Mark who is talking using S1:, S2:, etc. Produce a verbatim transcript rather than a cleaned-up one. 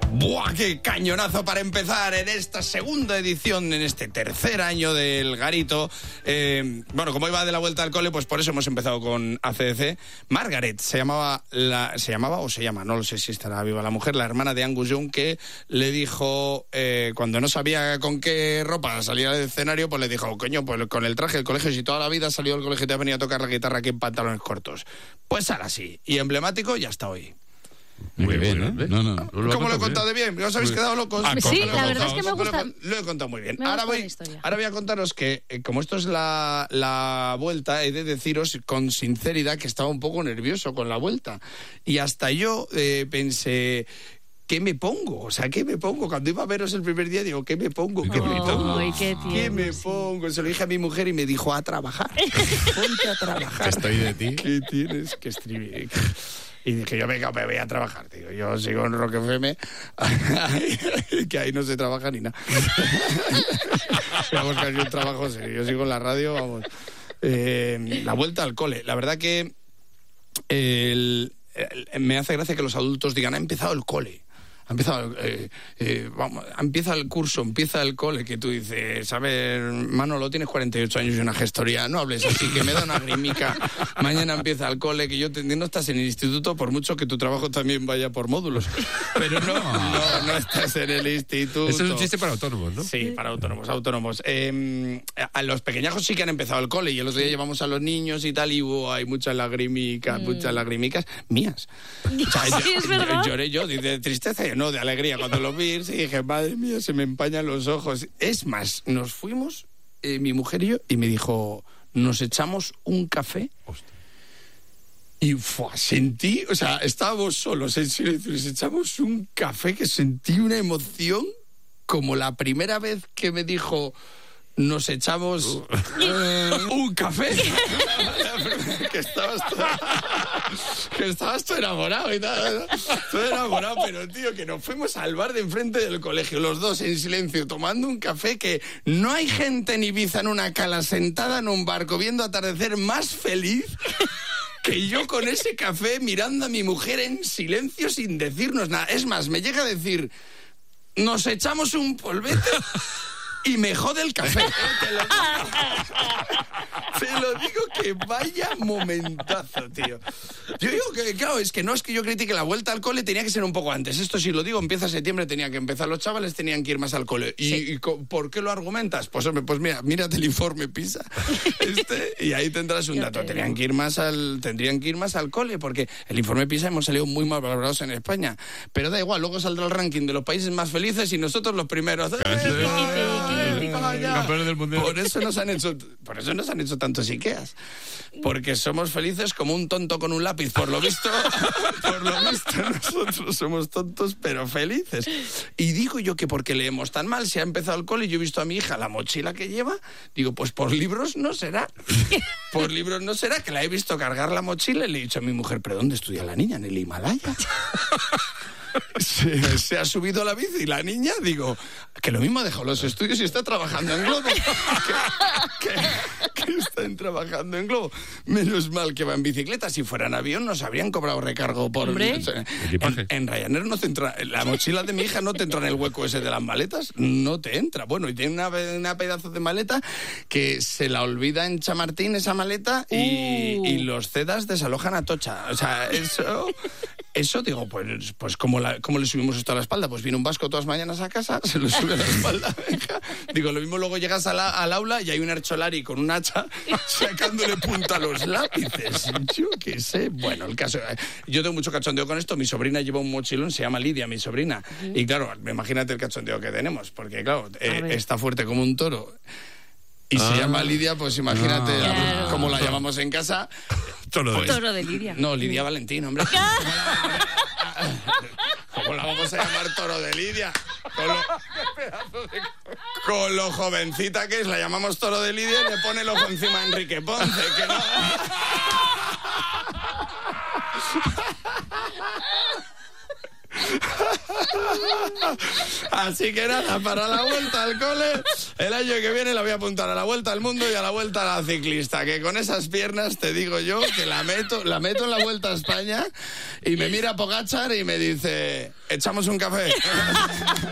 S1: ¡Buah, qué cañonazo para empezar en esta segunda edición, en este tercer año del Garito! Eh, bueno, como iba de la vuelta al cole, pues por eso hemos empezado con A C D C. Margaret se llamaba, la, se llamaba o se llama, no lo sé si estará viva la mujer, la hermana de Angus Young, que le dijo, eh, cuando no sabía con qué ropa salía del escenario, pues le dijo, coño, pues con el traje del colegio, si toda la vida has salido del colegio y te has venido a tocar la guitarra aquí en pantalones cortos. Pues ahora sí, y emblemático y hasta hoy.
S2: Muy, muy bien, bien, ¿eh? No, no.
S1: Lo ¿Cómo lo he contado de bien? ¿Os habéis quedado locos?
S3: Ah, sí, la verdad es que me gusta.
S1: Lo he contado muy bien.
S3: Me
S1: Ahora
S3: gusta
S1: voy,
S3: la historia.
S1: ahora voy a contaros que, eh, como esto es la, la vuelta, he de deciros con sinceridad que estaba un poco nervioso con la vuelta. Y hasta yo eh, pensé... ¿Qué me pongo? O sea, ¿qué me pongo? Cuando iba a veros el primer día, digo, ¿qué me pongo? ¿Qué,
S2: Qué
S1: me pongo?
S3: Ay, qué tierno,
S1: ¿Qué me
S3: sí.
S1: pongo? Se lo dije a mi mujer y me dijo, a trabajar. Ponte a trabajar.
S2: Que estoy de ti.
S1: ¿Qué tienes que escribir? Y dije yo, venga, me voy a trabajar, tío. Yo sigo en Rock F M, que ahí no se trabaja ni nada. Vamos, que hay un trabajo serio. Yo sigo en la radio, vamos. Eh, la vuelta al cole. La verdad que el, el, me hace gracia que los adultos digan, ha empezado el cole. Ha empezado, eh, eh, vamos, empieza el curso, empieza el cole, que tú dices, a ver, Manolo, tienes cuarenta y ocho años y una gestoría, no hables así, que me da una grimica. Mañana empieza el cole, que yo te, no estás en el instituto, por mucho que tu trabajo también vaya por módulos. Pero no, no, no estás en el instituto.
S2: Eso es un chiste para autónomos, ¿no?
S1: Sí, para autónomos, autónomos. Eh, a los pequeñajos sí que han empezado el cole, y el otro día llevamos a los niños y tal, y hubo, hay muchas lagrimicas, mm. muchas lagrimicas mías. O sea,
S3: sí,
S1: yo,
S3: es verdad.
S1: Lloré yo de tristeza, no, de alegría. Cuando lo vi, sí, dije, madre mía, se me empañan los ojos. Es más, nos fuimos, eh, mi mujer y yo, y me dijo, nos echamos un café. Hostia. Y fue, sentí, o sea, estábamos solos en silencio, nos echamos un café que sentí una emoción como la primera vez que me dijo, nos echamos uh, un café. que estabas todo, que estabas todo enamorado y tal, todo enamorado, pero tío, que nos fuimos al bar de enfrente del colegio, los dos en silencio, tomando un café, que no hay gente en Ibiza en una cala sentada en un barco viendo atardecer más feliz que yo con ese café mirando a mi mujer en silencio sin decirnos nada. Es más, me llega a decir, nos echamos un polvete y me jode el café. Te lo digo. Te lo digo que vaya momentazo, tío. Yo digo que, claro, es que no es que yo critique la vuelta al cole, tenía que ser un poco antes. Esto sí lo digo, empieza septiembre, tenía que empezar. Los chavales tenían que ir más al cole. ¿Y, sí. y por qué lo argumentas? Pues hombre, pues mira, mírate el informe PISA. Este, y ahí tendrás un yo dato. Tenían que ir más al, tendrían que ir más al cole, porque el informe PISA hemos salido muy mal valorados en España. Pero da igual, luego saldrá el ranking de los países más felices y nosotros los primeros.
S2: Campeones del mundial.
S1: Por eso nos han hecho, por eso nos han hecho tantos Ikeas. Porque somos felices como un tonto con un lápiz. Por lo visto, por lo visto, nosotros somos tontos pero felices. Y digo yo que porque leemos tan mal, si ha empezado el cole y yo he visto a mi hija la mochila que lleva, digo, pues por libros no será. Por libros no será, que la he visto cargar la mochila y le he dicho a mi mujer, ¿pero dónde estudia la niña? ¿En el Himalaya? Se, se ha subido a la bici y la niña, digo, que lo mismo ha dejado los estudios y está trabajando en Globo. que, que, que están trabajando en Globo. Menos mal que va en bicicleta. Si fuera en avión nos habrían cobrado recargo por...
S3: ¿Hombre?
S1: En, en Ryanair no te entra... La mochila de mi hija no te entra en el hueco ese de las maletas. No te entra. Bueno, y tiene una, una pedazo de maleta que se la olvida en Chamartín esa maleta y, uh. y los cedas desalojan a Tocha. O sea, eso... Eso digo, pues, pues ¿cómo, la, ¿cómo le subimos esto a la espalda? Pues viene un vasco todas mañanas a casa, se lo sube a la espalda, venga. Digo, lo mismo luego llegas a la, al aula y hay un Ercholari con un hacha sacándole punta a los lápices. Yo qué sé. Bueno, el caso... Yo tengo mucho cachondeo con esto. Mi sobrina lleva un mochilón, se llama Lidia, mi sobrina. Uh-huh. Y claro, imagínate el cachondeo que tenemos, porque claro, eh, está fuerte como un toro. Y ah. se llama Lidia, pues imagínate ah. claro. cómo la llamamos en casa.
S2: Toro de,
S3: pues, Toro de Lidia.
S1: No, Lidia Valentín, hombre. ¿Cómo la vamos a llamar Toro de Lidia? Con lo, con lo jovencita que es, la llamamos Toro de Lidia y le pone el ojo encima a Enrique Ponce, que no... Así que nada, para la vuelta al cole, el año que viene la voy a apuntar a la vuelta al mundo y a la vuelta a la ciclista, que con esas piernas te digo yo que la meto, la meto en la vuelta a España y me mira Pogačar y me dice, ¿echamos un café?